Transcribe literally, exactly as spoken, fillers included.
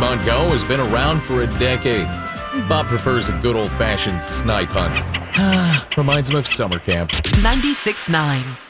Pokemon Go has been around for a decade. Bob prefers a good old-fashioned snipe hunt. Ah, reminds him of summer camp. ninety-six point nine